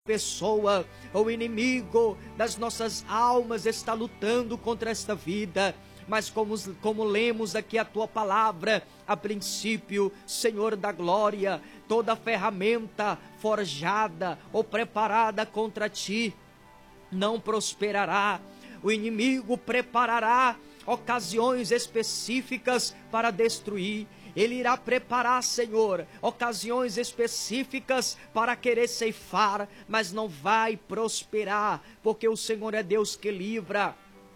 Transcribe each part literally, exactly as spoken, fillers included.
pessoa. O inimigo das nossas almas está lutando contra esta vida. Mas como, como lemos aqui a tua palavra, a princípio, Senhor da glória, toda ferramenta forjada ou preparada contra ti não prosperará. O inimigo preparará ocasiões específicas para destruir. Ele irá preparar, Senhor, ocasiões específicas para querer ceifar, mas não vai prosperar, porque o Senhor é Deus que livra.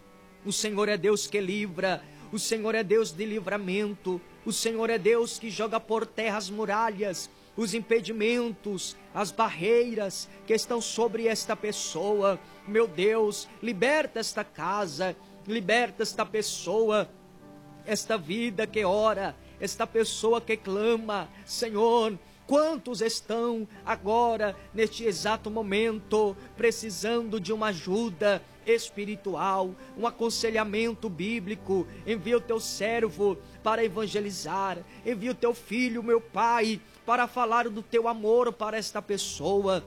O Senhor é Deus que livra, o Senhor é Deus de livramento, o Senhor é Deus que joga por terra as muralhas, os impedimentos, as barreiras que estão sobre esta pessoa. Meu Deus, liberta esta casa, liberta esta pessoa, esta vida que ora, esta pessoa que clama. Senhor, quantos estão agora, neste exato momento, precisando de uma ajuda espiritual, um aconselhamento bíblico? Envia o teu servo para evangelizar, envia o teu filho, meu Pai, para falar do teu amor para esta pessoa.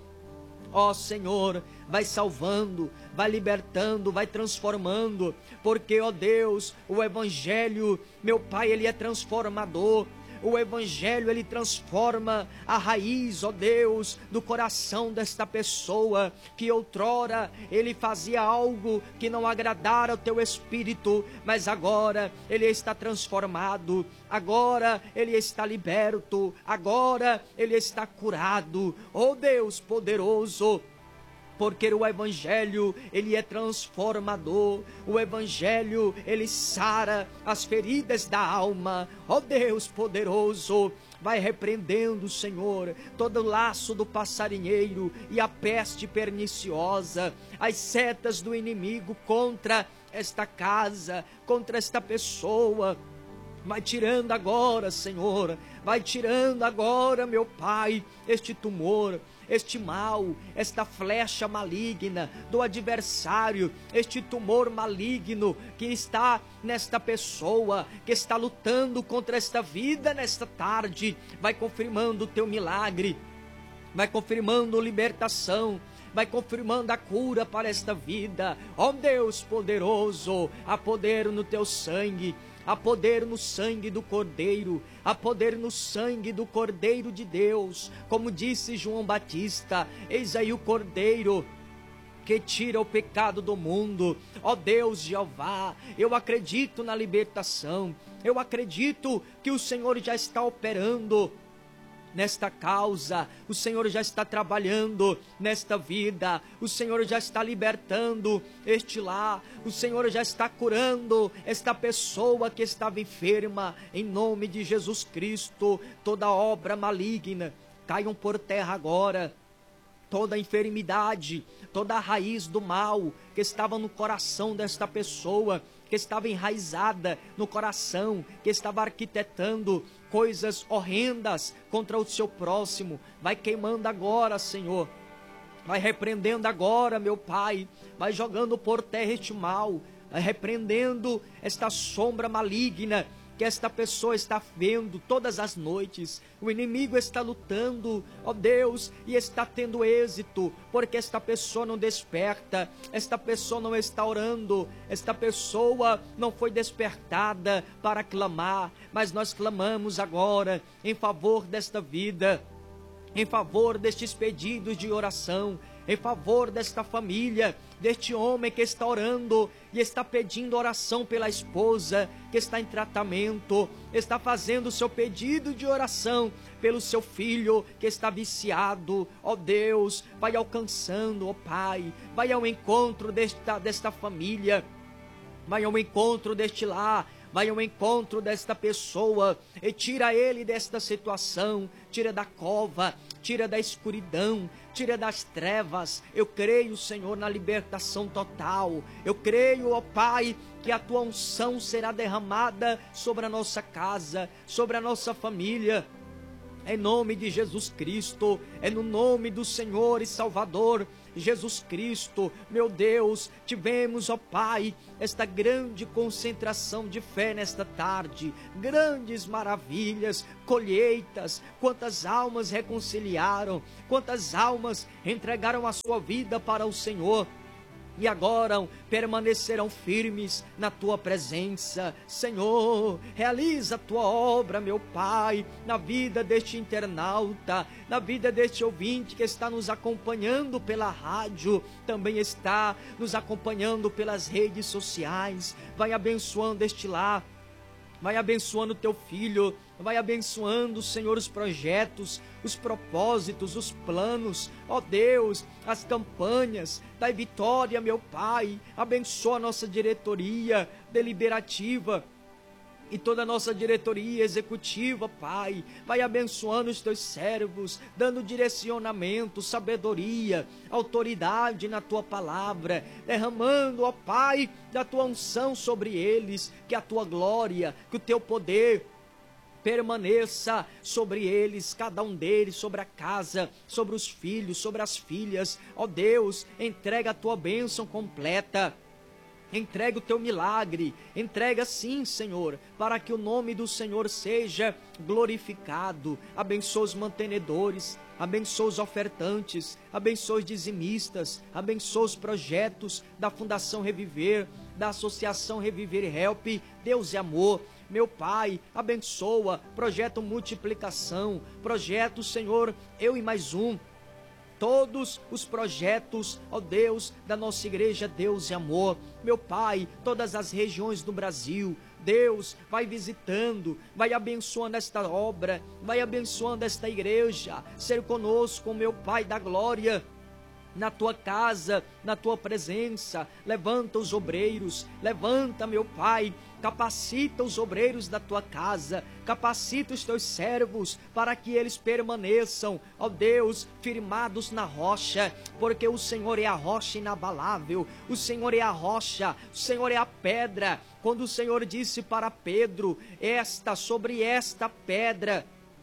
Ó Senhor, vai salvando, vai libertando, vai transformando, porque, ó Deus, o Evangelho, meu Pai, ele é transformador. O Evangelho, ele transforma a raiz, ó Deus, do coração desta pessoa, que outrora ele fazia algo que não agradara ao teu Espírito, mas agora ele está transformado, agora ele está liberto, agora ele está curado. Ó Deus poderoso, porque o Evangelho, ele é transformador. O Evangelho, ele sara as feridas da alma. Ó Deus poderoso, vai repreendendo, Senhor, todo o laço do passarinheiro e a peste perniciosa, as setas do inimigo contra esta casa, contra esta pessoa. Vai tirando agora, Senhor, vai tirando agora, meu Pai, este tumor, este mal, esta flecha maligna do adversário, este tumor maligno que está nesta pessoa, que está lutando contra esta vida nesta tarde. Vai confirmando o teu milagre, vai confirmando libertação, vai confirmando a cura para esta vida. Ó Deus poderoso, há poder no teu sangue, há poder no sangue do Cordeiro, há poder no sangue do Cordeiro de Deus. Como disse João Batista, eis aí o Cordeiro que tira o pecado do mundo. Ó Deus Jeová, eu acredito na libertação, eu acredito que o Senhor já está operando nesta causa, o Senhor já está trabalhando nesta vida, o Senhor já está libertando este lar, o Senhor já está curando esta pessoa que estava enferma, em nome de Jesus Cristo. Toda obra maligna caiam por terra agora, toda enfermidade, toda a raiz do mal que estava no coração desta pessoa, que estava enraizada no coração, que estava arquitetando coisas horrendas contra o seu próximo, vai queimando agora, Senhor. Vai repreendendo agora, meu Pai, vai jogando por terra este mal, vai repreendendo esta sombra maligna que esta pessoa está vendo todas as noites. O inimigo está lutando, ó Deus, e está tendo êxito, porque esta pessoa não desperta, esta pessoa não está orando, esta pessoa não foi despertada para clamar, mas nós clamamos agora em favor desta vida, em favor destes pedidos de oração, em favor desta família, deste homem que está orando e está pedindo oração pela esposa que está em tratamento, está fazendo o seu pedido de oração pelo seu filho que está viciado. Ó Deus, vai alcançando, ó Pai, vai ao encontro desta, desta família, vai ao encontro deste lar, vai ao encontro desta pessoa e tira ele desta situação, tira da cova, tira da escuridão, tira das trevas. Eu creio, Senhor, na libertação total. Eu creio, ó Pai, que a tua unção será derramada sobre a nossa casa, sobre a nossa família. Em nome de Jesus Cristo, é no nome do Senhor e Salvador Jesus Cristo, meu Deus, tivemos, ó Pai, esta grande concentração de fé nesta tarde, grandes maravilhas, colheitas, quantas almas reconciliaram, quantas almas entregaram a sua vida para o Senhor, e agora permanecerão firmes na tua presença. Senhor, realiza a tua obra, meu Pai, na vida deste internauta, na vida deste ouvinte que está nos acompanhando pela rádio, também está nos acompanhando pelas redes sociais. Vai abençoando este lar, vai abençoando teu filho, vai abençoando, Senhor, os projetos, os propósitos, os planos, ó Deus, as campanhas. Dai vitória, meu Pai, abençoa a nossa diretoria deliberativa e toda a nossa diretoria executiva, Pai. Vai abençoando os teus servos, dando direcionamento, sabedoria, autoridade na tua palavra, derramando, ó Pai, da tua unção sobre eles, que a tua glória, que o teu poder permaneça sobre eles, cada um deles, sobre a casa, sobre os filhos, sobre as filhas. Ó Deus, entrega a tua bênção completa, entrega o teu milagre, entrega sim, Senhor, para que o nome do Senhor seja glorificado. Abençoa os mantenedores, abençoa os ofertantes, abençoa os dizimistas, abençoa os projetos da Fundação Reviver, da Associação Reviver e Help. Deus é amor. Meu Pai, abençoa, projeto multiplicação, projeto, Senhor, eu e mais um, todos os projetos, ó Deus, da nossa igreja Deus e Amor. Meu Pai, todas as regiões do Brasil, Deus, vai visitando, vai abençoando esta obra, vai abençoando esta igreja, ser conosco, meu Pai da glória, na tua casa, na tua presença. Levanta os obreiros, levanta, meu Pai, capacita os obreiros da tua casa, capacita os teus servos para que eles permaneçam, ó Deus, firmados na rocha, porque o Senhor é a rocha inabalável, o Senhor é a rocha, o Senhor é a pedra. Quando o Senhor disse para Pedro, esta, sobre esta pedra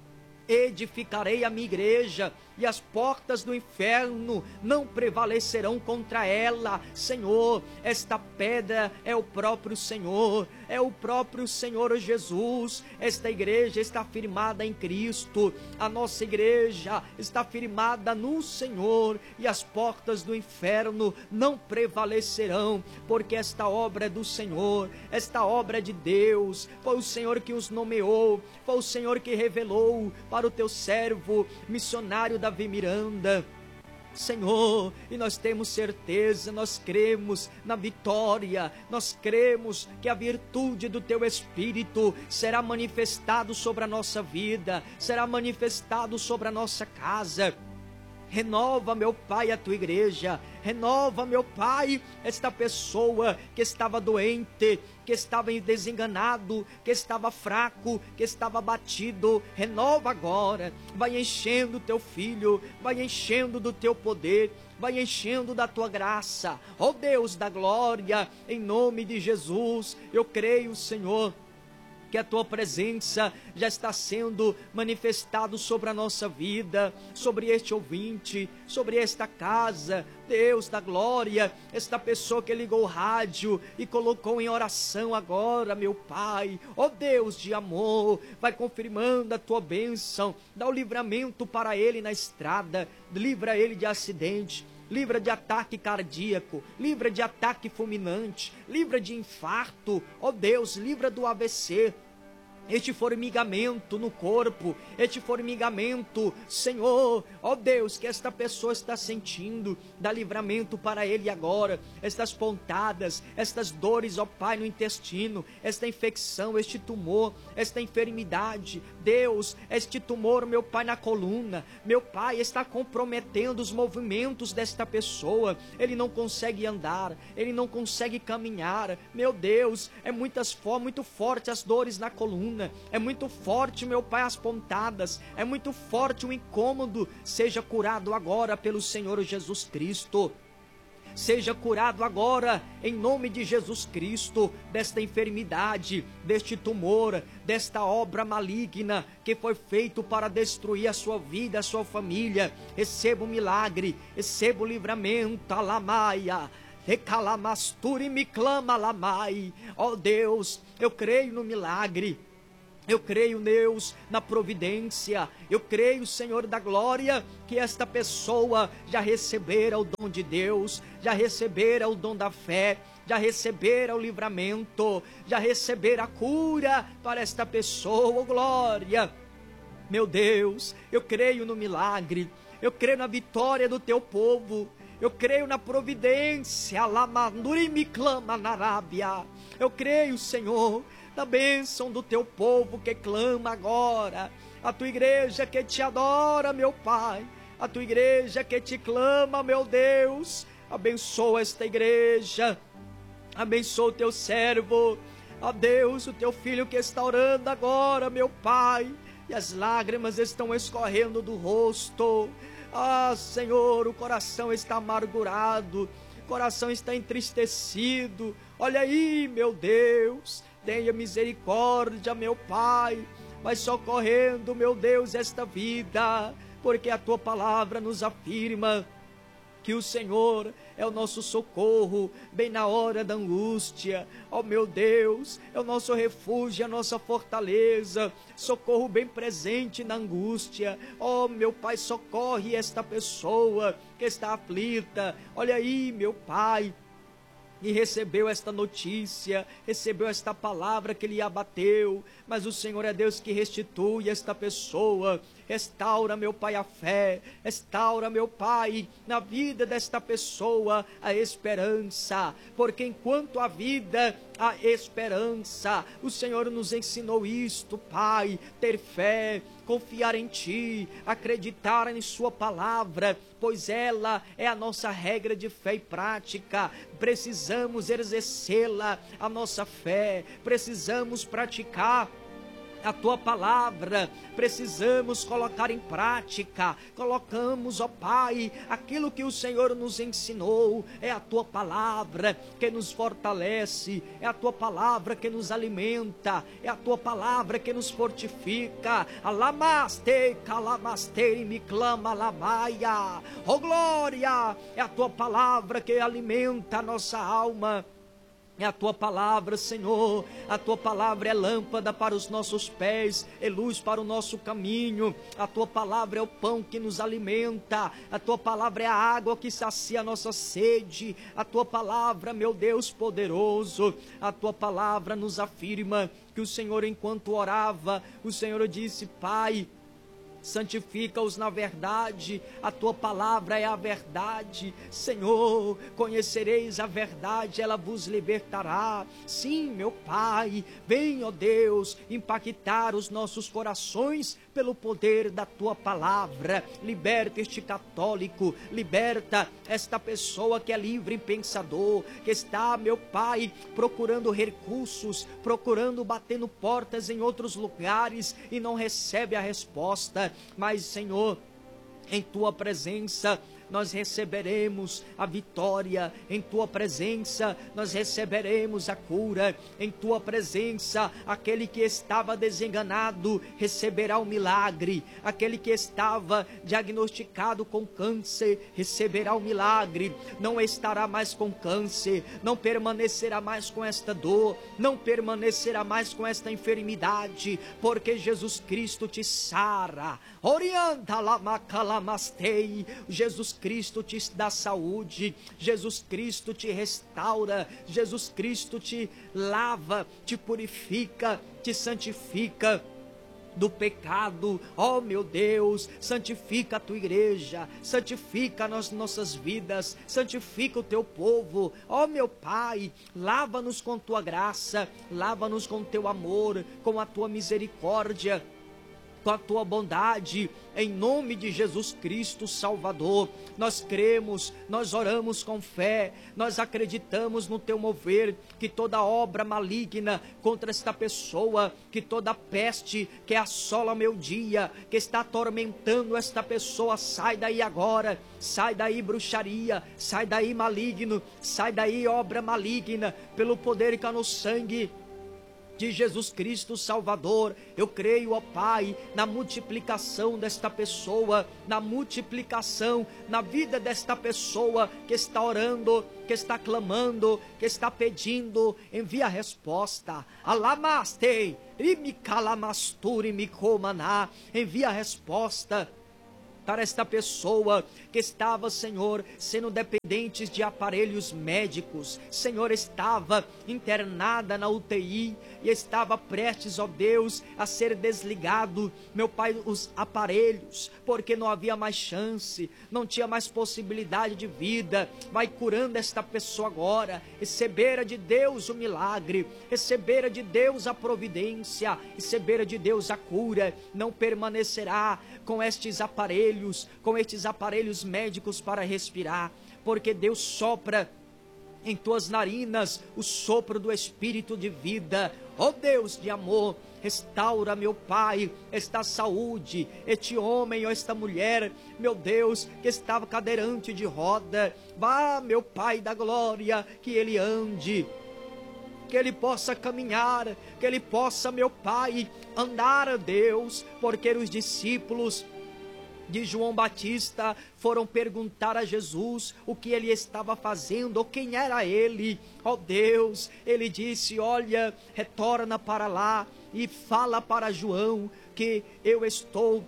edificarei a minha igreja, e as portas do inferno não prevalecerão contra ela. Senhor, esta pedra é o próprio Senhor, é o próprio Senhor Jesus. Esta igreja está firmada em Cristo, a nossa igreja está firmada no Senhor, e as portas do inferno não prevalecerão, porque esta obra é do Senhor, esta obra é de Deus. Foi o Senhor que os nomeou, foi o Senhor que revelou para o teu servo missionário Davi Miranda, Senhor, e nós temos certeza, nós cremos na vitória, nós cremos que a virtude do teu Espírito será manifestado sobre a nossa vida, será manifestado sobre a nossa casa. Renova, meu Pai, a tua igreja, renova, meu Pai, esta pessoa que estava doente, que estava desenganado, que estava fraco, que estava abatido. Renova agora, vai enchendo o teu filho, vai enchendo do teu poder, vai enchendo da tua graça, ó Deus da glória, em nome de Jesus. Eu creio, Senhor, que a tua presença já está sendo manifestado sobre a nossa vida, sobre este ouvinte, sobre esta casa. Deus da glória, esta pessoa que ligou o rádio e colocou em oração agora, meu Pai, ó Deus de amor, vai confirmando a tua bênção, dá o livramento para ele na estrada, livra ele de acidente, livra de ataque cardíaco, livra de ataque fulminante, livra de infarto, ó Deus, livra do A V C, este formigamento no corpo, este formigamento, Senhor, ó Deus, que esta pessoa está sentindo, dá livramento para ele agora, estas pontadas, estas dores, ó Pai, no intestino, esta infecção, este tumor, esta enfermidade, Deus, este tumor, meu Pai, na coluna, meu Pai, está comprometendo os movimentos desta pessoa, ele não consegue andar, ele não consegue caminhar, meu Deus, é muitas, muito forte as dores na coluna, é muito forte, meu Pai, as pontadas, é muito forte o incômodo. Seja curado agora pelo Senhor Jesus Cristo. seja curado agora, em nome de Jesus Cristo, desta enfermidade, deste tumor, desta obra maligna que foi feito para destruir a sua vida, a sua família. Receba o milagre, receba o livramento, alamaia. Recalamasture me clama, lamai. Ó Deus, eu creio no milagre. Eu creio, Deus, na providência. Eu creio, Senhor da glória, que esta pessoa já recebera o dom de Deus, já recebera o dom da fé, já recebera o livramento, já recebera a cura para esta pessoa. Oh, glória! Meu Deus, eu creio no milagre, eu creio na vitória do teu povo. Eu creio na providência, Lamanduri me clama na Arábia. Eu creio, Senhor, na bênção do teu povo que clama agora. A tua igreja que te adora, meu Pai. A tua igreja que te clama, meu Deus. Abençoa esta igreja. Abençoa o teu servo. Ó Deus, o teu filho que está orando agora, meu Pai. E as lágrimas estão escorrendo do rosto. Ah, Senhor, o coração está amargurado, o coração está entristecido. Olha aí, meu Deus, tenha misericórdia, meu Pai. Vai socorrendo, meu Deus, esta vida, porque a tua palavra nos afirma que o Senhor é o nosso socorro, bem na hora da angústia. Ó meu Deus, é o nosso refúgio, a nossa fortaleza, socorro bem presente na angústia. Ó meu Pai, socorre esta pessoa que está aflita. Olha aí, meu Pai, e recebeu esta notícia, recebeu esta palavra que lhe abateu, mas o Senhor é Deus que restitui esta pessoa. Restaura, meu Pai, a fé, restaura, meu Pai, na vida desta pessoa a esperança, porque enquanto a vida, a esperança, o Senhor nos ensinou isto, Pai, ter fé, confiar em Ti, acreditar em Sua palavra, pois ela é a nossa regra de fé e prática. Precisamos exercê-la, a nossa fé, precisamos praticar a tua palavra, precisamos colocar em prática. Colocamos, ó Pai, aquilo que o Senhor nos ensinou. É a tua palavra que nos fortalece, é a tua palavra que nos alimenta, é a tua palavra que nos fortifica. Alamaste, calamaste, me clama, lamaia. Oh glória, é a tua palavra que alimenta a nossa alma. É a tua palavra, Senhor, a tua palavra é lâmpada para os nossos pés, é luz para o nosso caminho. A tua palavra é o pão que nos alimenta, a tua palavra é a água que sacia a nossa sede. A tua palavra, meu Deus poderoso, a tua palavra nos afirma que o Senhor, enquanto orava, o Senhor disse: Pai, santifica-os na verdade, a tua palavra é a verdade. Senhor, conhecereis a verdade, ela vos libertará. Sim, meu Pai, vem, ó Deus, impactar os nossos corações pelo poder da tua palavra. Liberta este católico, liberta esta pessoa que é livre pensador, que está, meu Pai, procurando recursos, procurando, batendo portas em outros lugares e não recebe a resposta. Mas, Senhor, em tua presença nós receberemos a vitória, em tua presença nós receberemos a cura, em tua presença aquele que estava desenganado receberá o milagre, aquele que estava diagnosticado com câncer receberá o milagre, não estará mais com câncer, não permanecerá mais com esta dor, não permanecerá mais com esta enfermidade, porque Jesus Cristo te sara. Orienta lamacalamastei. Jesus Cristo te dá saúde, Jesus Cristo te restaura, Jesus Cristo te lava, te purifica, te santifica do pecado. Oh meu Deus, santifica a tua igreja, santifica as nossas vidas, santifica o teu povo. Oh meu Pai, lava-nos com tua graça, lava-nos com teu amor, com a tua misericórdia. com a tua bondade, em nome de Jesus Cristo Salvador. Nós cremos, nós oramos com fé, nós acreditamos no teu mover, que toda obra maligna contra esta pessoa, que toda peste que assola meu dia, que está atormentando esta pessoa, sai daí agora, sai daí bruxaria, sai daí maligno, sai daí obra maligna, pelo poder que há no sangue de Jesus Cristo Salvador. Eu creio, ó Pai, na multiplicação desta pessoa, na multiplicação na vida desta pessoa que está orando, que está clamando, que está pedindo. Envia a resposta. Alamastei, imikalamasturi mikomaná. Envia a resposta para esta pessoa que estava, Senhor, sendo dependentes de aparelhos médicos. Senhor, estava internada na U T I e estava prestes, ó Deus, a ser desligado, meu Pai, os aparelhos, porque não havia mais chance, não tinha mais possibilidade de vida. Vai curando esta pessoa agora. Recebera de Deus o milagre, recebera de Deus a providência, recebera de Deus a cura. Não permanecerá com estes aparelhos, com estes aparelhos médicos para respirar, porque Deus sopra em tuas narinas o sopro do Espírito de vida. Ó Deus de amor, restaura, meu Pai, esta saúde, este homem ou esta mulher, meu Deus, que estava cadeirante de roda. Vá, meu Pai da glória, que ele ande, que ele possa caminhar, que ele possa, meu Pai, andar a Deus, porque os discípulos de João Batista foram perguntar a Jesus o que ele estava fazendo, ou quem era ele. Ó Deus, ele disse: olha, retorna para lá e fala para João que eu estou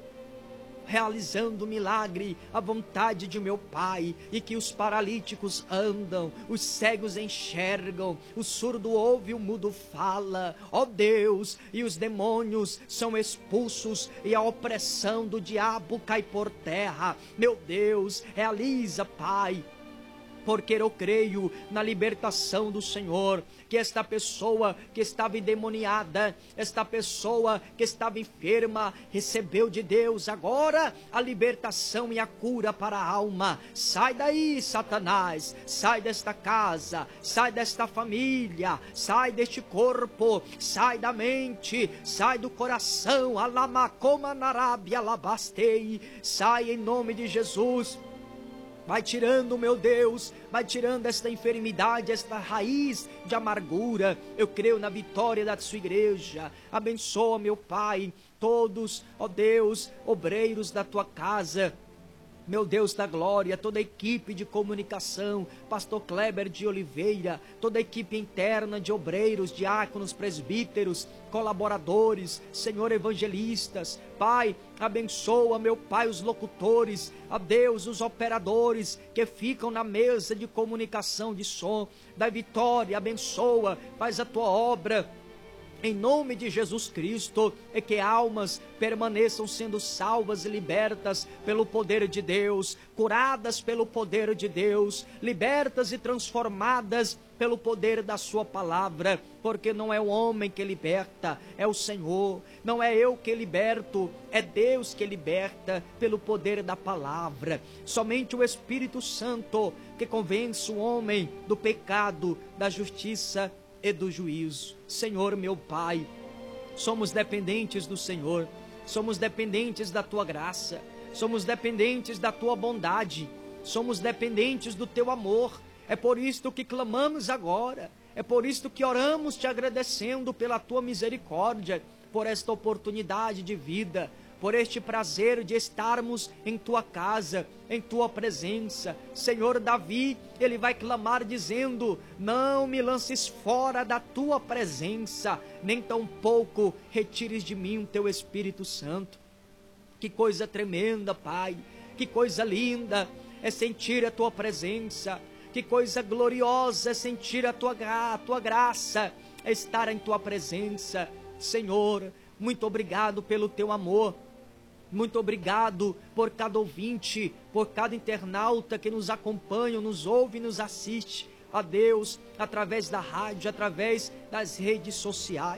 realizando o milagre, a vontade de meu Pai, e que os paralíticos andam, os cegos enxergam, o surdo ouve, o mudo fala. Ó Deus, e os demônios são expulsos e a opressão do diabo cai por terra. Meu Deus, realiza, Pai, porque eu creio na libertação do Senhor, que esta pessoa que estava endemoniada, esta pessoa que estava enferma, recebeu de Deus agora a libertação e a cura para a alma. Sai daí, Satanás, sai desta casa, sai desta família, sai deste corpo, sai da mente, sai do coração. Alamacoma narábia alabastei, sai em nome de Jesus. Vai tirando, meu Deus, vai tirando esta enfermidade, esta raiz de amargura. Eu creio na vitória da sua igreja. Abençoa, meu Pai, todos, ó Deus, obreiros da tua casa. Meu Deus da glória, toda a equipe de comunicação, pastor Kleber de Oliveira, toda a equipe interna de obreiros, diáconos, presbíteros, colaboradores, Senhor, evangelistas. Pai, abençoa, meu Pai, os locutores, a Deus, os operadores que ficam na mesa de comunicação de som. Da vitória, abençoa, faz a tua obra em nome de Jesus Cristo, e que almas permaneçam sendo salvas e libertas pelo poder de Deus, curadas pelo poder de Deus, libertas e transformadas pelo poder da sua palavra, porque não é o homem que liberta, é o Senhor. Não é eu que liberto, é Deus que liberta pelo poder da palavra. Somente o Espírito Santo que convence o homem do pecado, da justiça e do juízo. Senhor, meu Pai, somos dependentes do Senhor, somos dependentes da tua graça, somos dependentes da tua bondade, somos dependentes do teu amor. É por isto que clamamos agora, é por isto que oramos te agradecendo pela tua misericórdia, por esta oportunidade de vida, por este prazer de estarmos em tua casa, em tua presença. Senhor, Davi, ele vai clamar dizendo: não me lances fora da tua presença, nem tampouco retires de mim o teu Espírito Santo. Que coisa tremenda, Pai, que coisa linda é sentir a tua presença, que coisa gloriosa é sentir a tua, a tua graça, é estar em tua presença. Senhor, muito obrigado pelo teu amor. Muito obrigado por cada ouvinte, por cada internauta que nos acompanha, nos ouve e nos assiste, a Deus, através da rádio, através das redes sociais.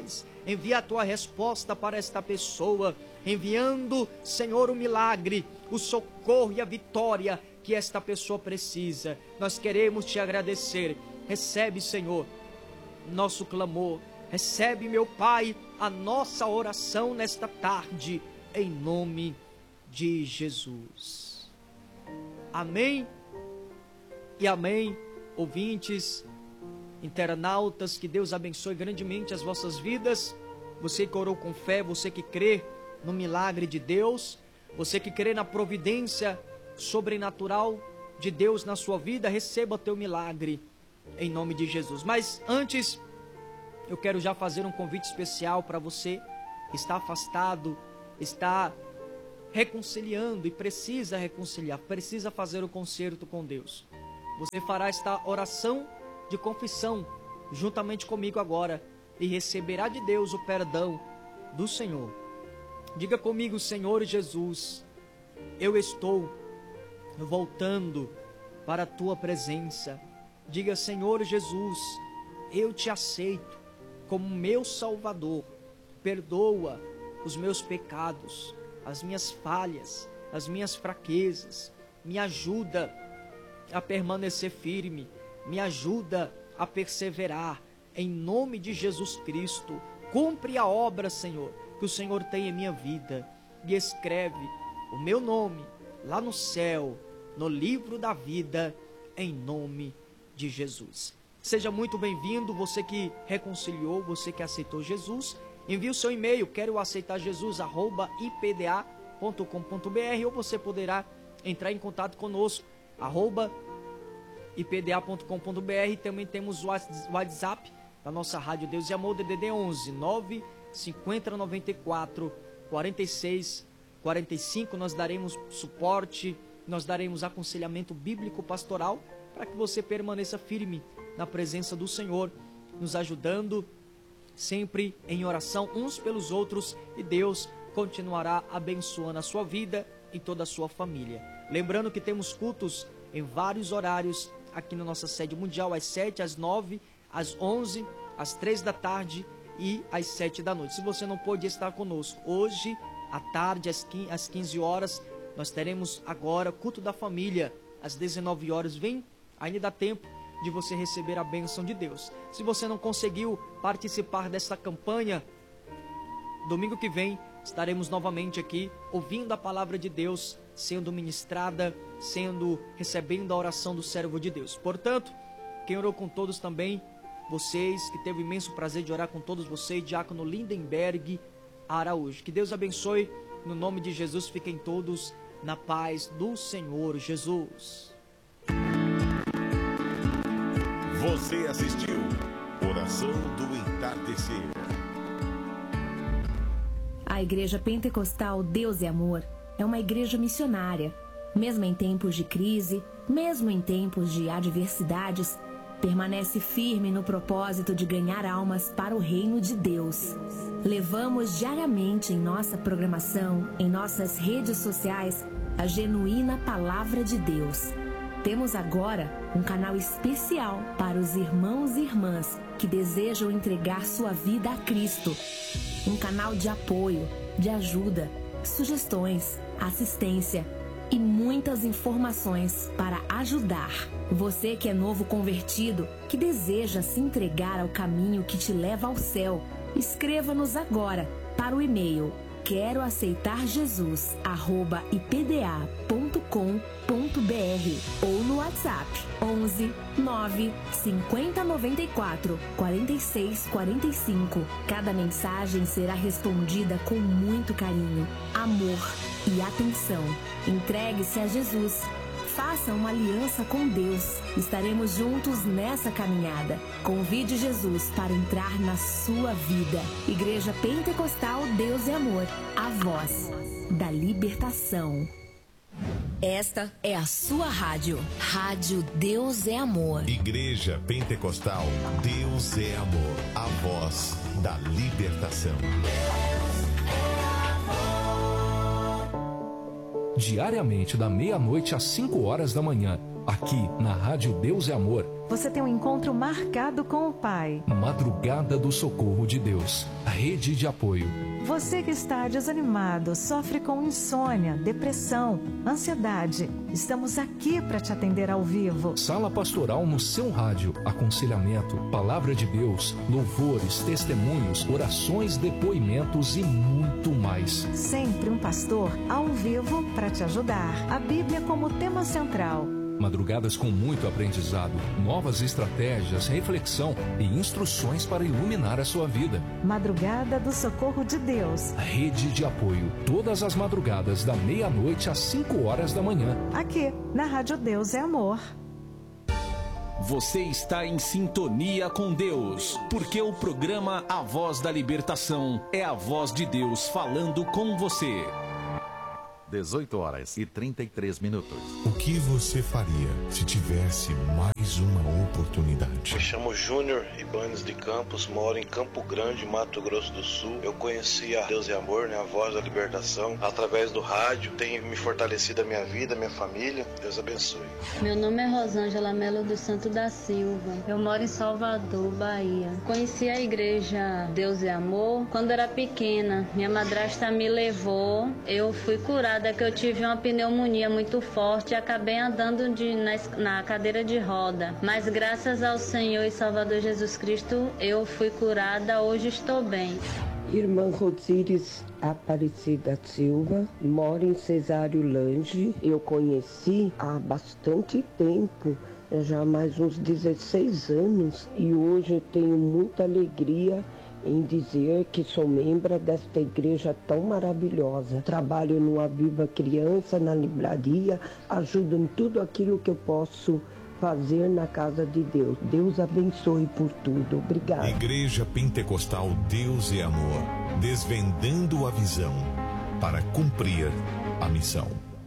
envia a tua resposta para esta pessoa, enviando, Senhor, o milagre, o socorro e a vitória que esta pessoa precisa. Nós queremos te agradecer. Recebe, Senhor, nosso clamor. Recebe, meu Pai, a nossa oração nesta tarde, em nome de Jesus. Amém e amém, ouvintes, internautas, que Deus abençoe grandemente as vossas vidas. Você que orou com fé, você que crê no milagre de Deus, você que crê na providência sobrenatural de Deus na sua vida, receba teu milagre em nome de Jesus. Mas antes, eu quero já fazer um convite especial para você que está afastado, está reconciliando e precisa reconciliar, precisa fazer o concerto com Deus. Você fará esta oração de confissão juntamente comigo agora e receberá de Deus o perdão do Senhor. Diga comigo: Senhor Jesus, eu estou voltando para a tua presença. Diga: Senhor Jesus, eu te aceito como meu Salvador. Perdoa os meus pecados, as minhas falhas, as minhas fraquezas. Me ajuda a permanecer firme, me ajuda a perseverar. Em nome de Jesus Cristo, cumpre a obra, Senhor, que o Senhor tem em minha vida, e escreve o meu nome lá no céu, no livro da vida, em nome de Jesus. Seja muito bem-vindo, você que reconciliou, você que aceitou Jesus. Envie o seu e-mail, quero aceitar Jesus, arroba i p d a ponto com ponto b r, ou você poderá entrar em contato conosco, arroba i p d a ponto com ponto b r. Também temos o WhatsApp da nossa Rádio Deus e Amor, D D D onze nove cinquenta noventa e quatro quarenta e seis quarenta e cinco. Nós daremos suporte, nós daremos aconselhamento bíblico pastoral para que você permaneça firme na presença do Senhor, nos ajudando sempre em oração uns pelos outros, e Deus continuará abençoando a sua vida e toda a sua família. Lembrando que temos cultos em vários horários aqui na nossa sede mundial, às sete, às nove, às onze, às três da tarde e às sete da noite. Se você não pôde estar conosco hoje à tarde, às quinze horas, nós teremos agora culto da família às dezenove horas. Vem, ainda dá tempo de você receber a bênção de Deus. Se você não conseguiu participar dessa campanha, domingo que vem estaremos novamente aqui ouvindo a palavra de Deus sendo ministrada, sendo recebendo a oração do servo de Deus. Portanto, quem orou com todos também, vocês, que teve o imenso prazer de orar com todos vocês, Diácono Lindenberg Araújo. Que Deus abençoe, no nome de Jesus. Fiquem todos na paz do Senhor Jesus. Você assistiu Oração do Entardecer. A Igreja Pentecostal Deus e Amor é uma igreja missionária. Mesmo em tempos de crise, mesmo em tempos de adversidades, permanece firme no propósito de ganhar almas para o reino de Deus. Levamos diariamente em nossa programação, em nossas redes sociais, a genuína palavra de Deus. Temos agora um canal especial para os irmãos e irmãs que desejam entregar sua vida a Cristo. Um canal de apoio, de ajuda, sugestões, assistência e muitas informações para ajudar. Você que é novo convertido, que deseja se entregar ao caminho que te leva ao céu, escreva-nos agora para o e-mail quero aceitar Jesus arroba i p d a ponto com ponto b r ou no WhatsApp onze nove cinquenta noventa e quatro quarenta e seis quarenta e cinco. Cada mensagem será respondida com muito carinho, amor e atenção. Entregue-se a Jesus. Faça uma aliança com Deus. Estaremos juntos nessa caminhada. Convide Jesus para entrar na sua vida. Igreja Pentecostal Deus e Amor, a voz da libertação. Esta é a sua rádio. Rádio Deus é Amor. Igreja Pentecostal Deus é Amor, a voz da libertação. Diariamente, da meia-noite às cinco horas da manhã, aqui na Rádio Deus é Amor. Você tem um encontro marcado com o Pai. Madrugada do Socorro de Deus, rede de apoio. Você que está desanimado, sofre com insônia, depressão, ansiedade. Estamos aqui para te atender ao vivo. Sala pastoral no seu rádio. Aconselhamento, palavra de Deus, louvores, testemunhos, orações, depoimentos e muito mais. Sempre um pastor ao vivo para te ajudar. A Bíblia como tema central. Madrugadas com muito aprendizado, novas estratégias, reflexão e instruções para iluminar a sua vida. Madrugada do Socorro de Deus. Rede de apoio, todas as madrugadas da meia-noite às cinco horas da manhã. Aqui, na Rádio Deus é Amor. Você está em sintonia com Deus, porque o programa A Voz da Libertação é a voz de Deus falando com você. dezoito horas e trinta e três minutos. O que você faria se tivesse mais uma oportunidade? Me chamo Júnior Ibanez de Campos, moro em Campo Grande, Mato Grosso do Sul. Eu conheci a Deus e Amor, né, a Voz da Libertação, através do rádio. Tem me fortalecido a minha vida, a minha família. Deus abençoe. Meu nome é Rosângela Melo dos Santos da Silva. Eu moro em Salvador, Bahia. Conheci a igreja Deus e Amor quando era pequena. Minha madrasta me levou. Eu fui curada que eu tive uma pneumonia muito forte e acabei andando de, na, na cadeira de roda. Mas graças ao Senhor e Salvador Jesus Cristo, eu fui curada, hoje estou bem. Irmã Rosíris Aparecida Silva, moro em Cesário Lange. Eu conheci há bastante tempo, já há mais uns dezesseis anos, e hoje eu tenho muita alegria em dizer que sou membro desta igreja tão maravilhosa. Trabalho no Aviva Criança, na livraria, ajudo em tudo aquilo que eu posso fazer na casa de Deus. Deus abençoe por tudo. Obrigada. Igreja Pentecostal Deus e Amor, desvendando a visão para cumprir a missão.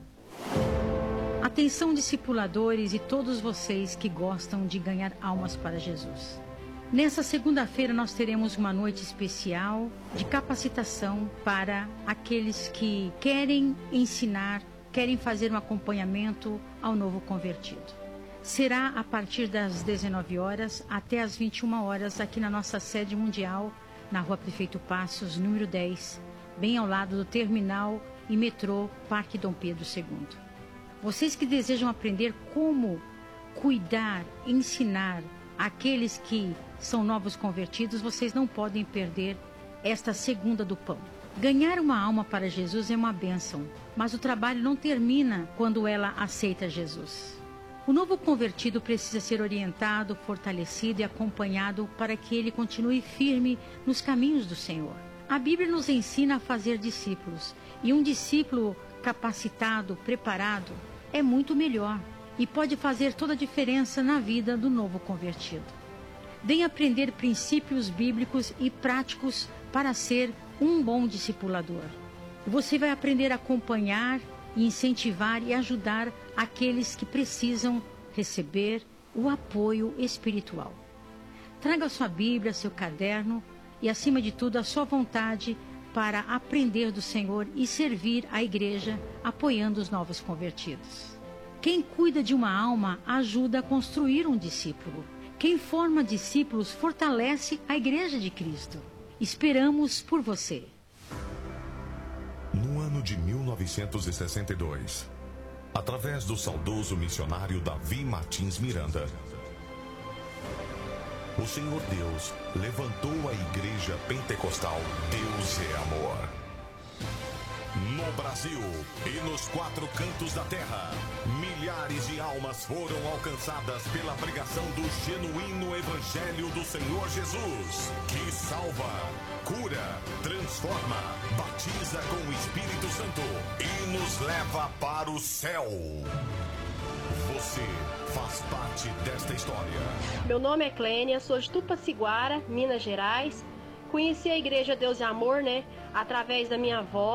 Atenção, discipuladores e todos vocês que gostam de ganhar almas para Jesus. Nessa segunda-feira nós teremos uma noite especial de capacitação para aqueles que querem ensinar, querem fazer um acompanhamento ao novo convertido. Será a partir das dezenove horas até as vinte e uma horas aqui na nossa sede mundial, na Rua Prefeito Passos, número dez, bem ao lado do terminal e metrô Parque Dom Pedro segundo. Vocês que desejam aprender como cuidar, ensinar aqueles que são novos convertidos, vocês não podem perder esta segunda do pão. Ganhar uma alma para Jesus é uma bênção, mas o trabalho não termina quando ela aceita Jesus. O novo convertido precisa ser orientado, fortalecido e acompanhado para que ele continue firme nos caminhos do Senhor. A Bíblia nos ensina a fazer discípulos, e um discípulo capacitado, preparado, é muito melhor e pode fazer toda a diferença na vida do novo convertido. Venha aprender princípios bíblicos e práticos para ser um bom discipulador. Você vai aprender a acompanhar, incentivar e ajudar aqueles que precisam receber o apoio espiritual. Traga sua Bíblia, seu caderno e, acima de tudo, a sua vontade para aprender do Senhor e servir a igreja apoiando os novos convertidos. Quem cuida de uma alma ajuda a construir um discípulo. Quem forma discípulos fortalece a Igreja de Cristo. Esperamos por você. No ano de mil novecentos e sessenta e dois, através do saudoso missionário Davi Martins Miranda, o Senhor Deus levantou a Igreja Pentecostal Deus é Amor. No Brasil e nos quatro cantos da terra, milhares de almas foram alcançadas pela pregação do genuíno Evangelho do Senhor Jesus, que salva, cura, transforma, batiza com o Espírito Santo e nos leva para o céu. Você faz parte desta história. Meu nome é Clênia, sou de Tupaciguara, Minas Gerais. Conheci a Igreja Deus e Amor, né, através da minha avó.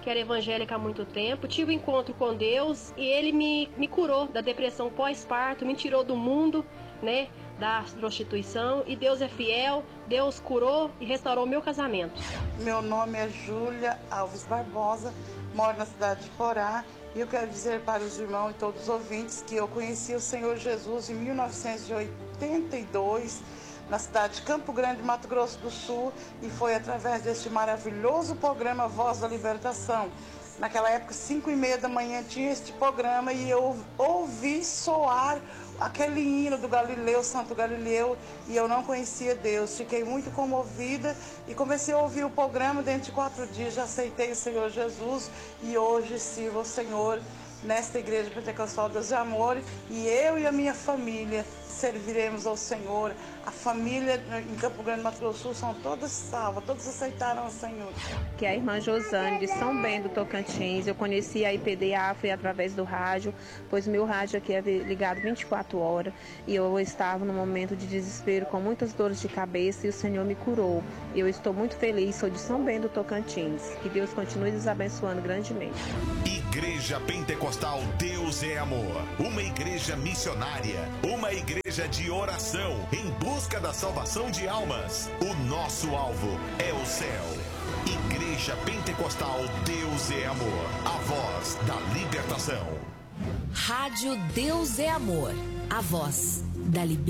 que era evangélica há muito tempo. Tive um encontro com Deus e Ele me, me curou da depressão pós-parto, me tirou do mundo, né, da prostituição. E Deus é fiel, Deus curou e restaurou o meu casamento. Meu nome é Júlia Alves Barbosa, moro na cidade de Porá. E eu quero dizer para os irmãos e todos os ouvintes que eu conheci o Senhor Jesus em mil novecentos e oitenta e dois, na cidade de Campo Grande, Mato Grosso do Sul, e foi através deste maravilhoso programa Voz da Libertação. Naquela época, cinco e meia da manhã, tinha este programa e eu ouvi soar aquele hino do Galileu, Santo Galileu, e eu não conhecia Deus. Fiquei muito comovida e comecei a ouvir o programa. Dentro de quatro dias já aceitei o Senhor Jesus e hoje sirvo ao Senhor nesta igreja pentecostal Deus e Amor, e eu e a minha família serviremos ao Senhor. A família em Campo Grande, Mato Grosso do Sul, são todas salvas, todos aceitaram o Senhor. Que é a irmã Josane, de São Bento do Tocantins. Eu conheci a I P D A, foi através do rádio, pois meu rádio aqui é ligado vinte e quatro horas, e eu estava num momento de desespero, com muitas dores de cabeça, e o Senhor me curou. Eu estou muito feliz, sou de São Bento do Tocantins. Que Deus continue nos abençoando grandemente. Igreja Pentecostal Deus é Amor, uma igreja missionária, uma igreja de oração em busca da salvação de almas. O nosso alvo é o céu. Igreja Pentecostal Deus é Amor, a voz da libertação. Rádio Deus é Amor, a voz da libertação.